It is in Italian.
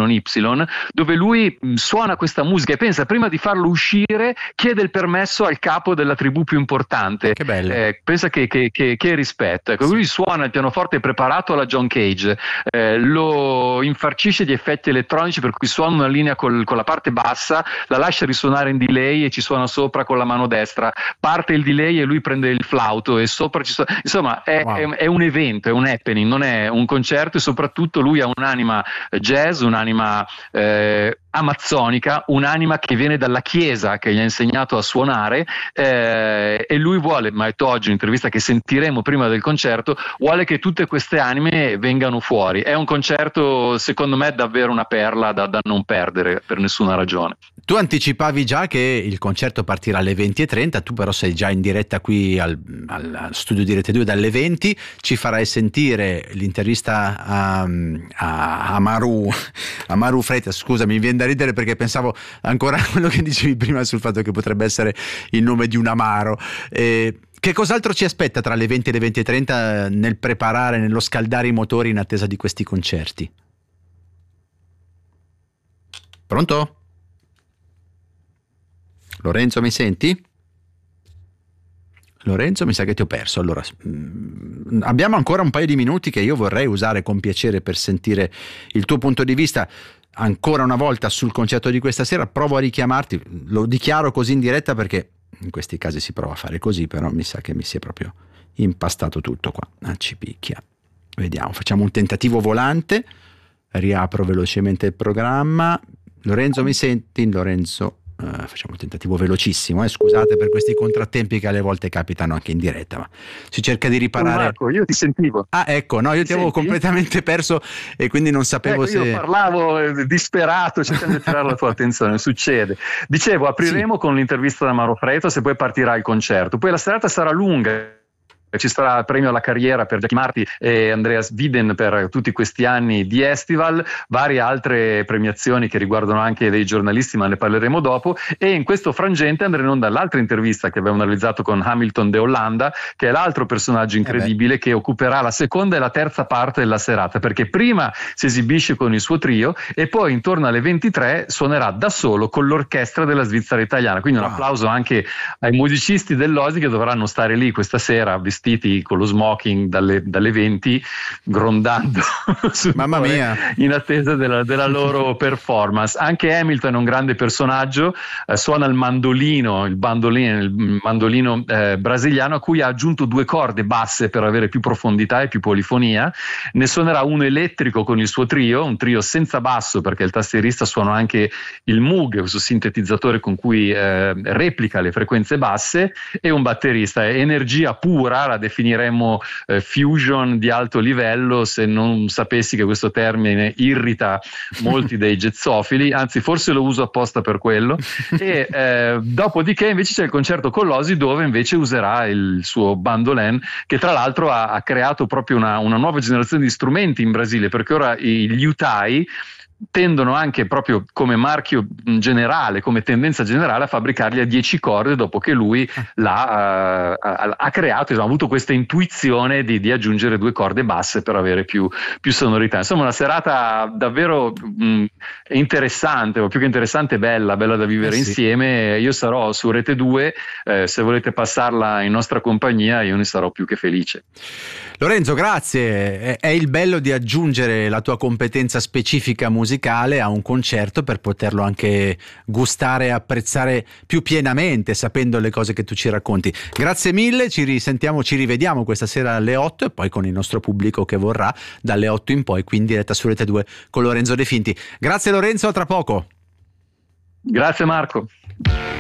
Y, dove lui suona questa musica e pensa, prima di farlo uscire, chiede il permesso al capo della tribù più importante. Che bello. Pensa che rispetto. Ecco, lui suona il pianoforte preparato alla John Cage, lo infarcisce di effetti elettronici, per cui suona una linea con la parte bassa, la lascia risuonare in delay e ci suona sopra con la mano destra, parte il delay e lui prende il flauto e sopra ci suona. Insomma, è un evento, è un happening, non è un concerto, e soprattutto lui ha un'anima jazz, un'anima amazzonica, un'anima che viene dalla chiesa che gli ha insegnato a suonare, e lui vuole, ma ha detto oggi in un'intervista che sentiremo prima del concerto, vuole che tutte queste anime vengano fuori. È un concerto, secondo me, davvero una perla da non perdere per nessuna ragione. Tu anticipavi già che il concerto partirà alle 20:30, tu però sei già in diretta qui al studio di Rete 2 dalle 20, ci farai sentire l'intervista a Maru Freitas. Scusa, mi viene da ridere perché pensavo ancora a quello che dicevi prima sul fatto che potrebbe essere il nome di un amaro. Che cos'altro ci aspetta tra le 20 e le 20:30 nel preparare, nello scaldare i motori in attesa di questi concerti? Pronto? Lorenzo, mi senti? Lorenzo, mi sa che ti ho perso. Allora, abbiamo ancora un paio di minuti che io vorrei usare con piacere per sentire il tuo punto di vista ancora una volta sul concerto di questa sera. Provo a richiamarti, lo dichiaro così in diretta perché in questi casi si prova a fare così, però mi sa che mi si è proprio impastato tutto qua. Ci picchia. Vediamo, facciamo un tentativo volante, riapro velocemente il programma. Lorenzo, mi senti? Lorenzo, facciamo un tentativo velocissimo, scusate per questi contrattempi che alle volte capitano anche in diretta, ma si cerca di riparare. Marco, io ti sentivo. Ah, ecco, no, io ti avevo completamente perso e quindi non sapevo se... Io parlavo disperato cercando di attirare la tua attenzione, succede. Dicevo, apriremo con l'intervista da Mauro Freitas e poi partirà il concerto, poi la serata sarà lunga. Ci sarà il premio alla carriera per Giacomo Marti e Andreas Widen per tutti questi anni di Estival, varie altre premiazioni che riguardano anche dei giornalisti, ma ne parleremo dopo. E in questo frangente andremo in onda all'altra intervista che abbiamo realizzato con Hamilton de Hollanda, che è l'altro personaggio incredibile che occuperà la seconda e la terza parte della serata, perché prima si esibisce con il suo trio e poi intorno alle 23 suonerà da solo con l'orchestra della Svizzera italiana. Quindi un applauso anche ai musicisti dell'Osi che dovranno stare lì questa sera vestiti con lo smoking dalle 20, grondando mamma mia, in attesa della loro performance. Anche Hamilton è un grande personaggio, suona il mandolino brasiliano, a cui ha aggiunto 2 corde basse per avere più profondità e più polifonia. Ne suonerà uno elettrico con il suo trio, un trio senza basso perché il tastierista suona anche il Moog, questo sintetizzatore con cui replica le frequenze basse, e un batterista. Energia pura, la definiremmo fusion di alto livello, se non sapessi che questo termine irrita molti dei jazzofili, anzi forse lo uso apposta per quello. E dopodiché invece c'è il concerto con l'Osi, dove invece userà il suo bandolin, che tra l'altro ha creato proprio una nuova generazione di strumenti in Brasile, perché ora gli utai tendono anche, proprio come marchio generale, come tendenza generale, a fabbricarli a 10 corde, dopo che lui ha creato, ha avuto questa intuizione di aggiungere 2 corde basse per avere più sonorità. Insomma, una serata davvero interessante, o più che interessante, bella da vivere insieme. Io sarò su Rete 2, se volete passarla in nostra compagnia io ne sarò più che felice. Lorenzo, grazie. È il bello di aggiungere la tua competenza specifica musicale a un concerto per poterlo anche gustare e apprezzare più pienamente, sapendo le cose che tu ci racconti. Grazie mille, ci risentiamo, ci rivediamo questa sera alle 8 e poi con il nostro pubblico che vorrà dalle 8 in poi, qui in diretta su Rete 2 con Lorenzo De Finti. Grazie Lorenzo, a tra poco. Grazie Marco.